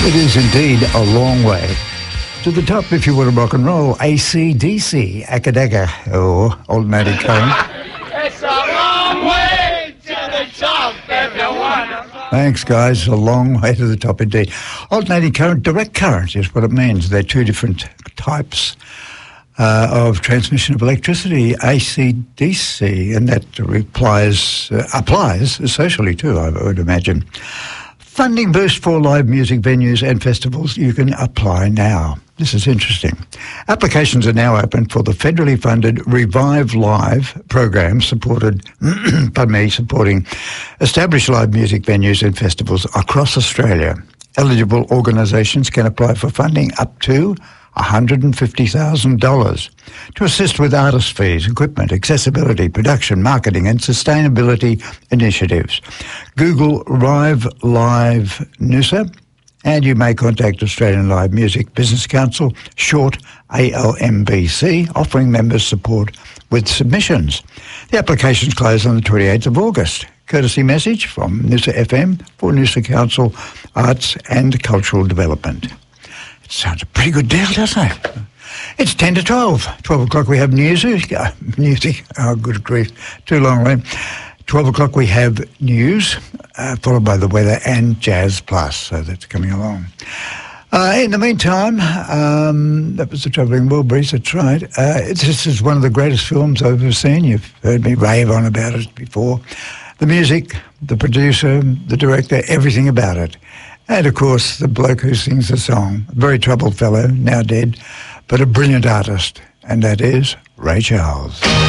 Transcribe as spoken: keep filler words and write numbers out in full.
It is indeed a long way to the top if you want to rock and roll. A C D C, Akadaka, or Alternating Current. It's a long way to the top if you want to. Thanks, guys. A long way to the top indeed. Alternating current, direct current is what it means. They're two different types uh, of transmission of electricity, A C D C, and that applies, uh, applies socially too, I would imagine. Funding boost for live music venues and festivals. You can apply now. This is interesting. Applications are now open for the federally funded Revive Live program supported, pardon me, supporting established live music venues and festivals across Australia. Eligible organisations can apply for funding up to one hundred fifty thousand dollars to assist with artist fees, equipment, accessibility, production, marketing and sustainability initiatives. Google Rive Live Noosa and you may contact Australian Live Music Business Council, short A L M B C, offering members support with submissions. The applications close on the twenty-eighth of August. Courtesy message from Noosa F M for Noosa Council Arts and Cultural Development. It sounds a pretty good deal, doesn't it? It's ten to twelve. twelve o'clock we have news. Uh, music. Oh, good grief. Too long, right? twelve o'clock we have news, uh, followed by the weather and Jazz Plus. So that's coming along. Uh, in the meantime, um, that was The Travelling Wilburys, that's right. Uh, it's, this is one of the greatest films I've ever seen. You've heard me rave on about it before. The music, the producer, the director, everything about it. And, of course, the bloke who sings the song, a very troubled fellow, now dead, but a brilliant artist, and that is Ray Charles.